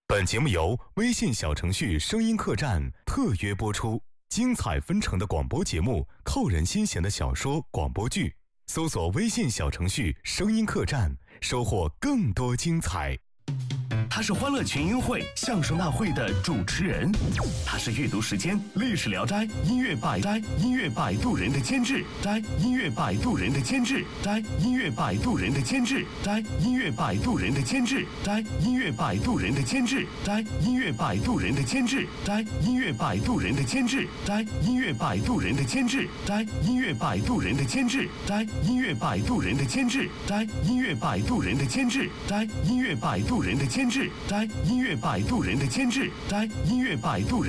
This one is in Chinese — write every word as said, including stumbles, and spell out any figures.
本节目由微信小程序声音客栈特约播出，精彩纷呈的广播节目，扣人心弦的小说广播剧，搜索微信小程序声音客栈，收获更多精彩。 他是欢乐群英会相声大会的主持人，他是阅读时间历史聊斋音乐百斋音乐摆渡人的监制，斋音乐摆渡人的监制，斋音乐摆渡人的监制，斋音乐摆渡人的监制，斋音乐摆渡人的监制，斋音乐摆渡人的监制，斋音乐摆渡人的监制，斋音乐摆渡人的监制，斋音乐摆渡人的监制，斋音乐摆渡人的监制，斋音乐摆渡人的监制，斋音乐摆渡人的监制，斋音乐摆渡人的监制，斋音乐摆渡人。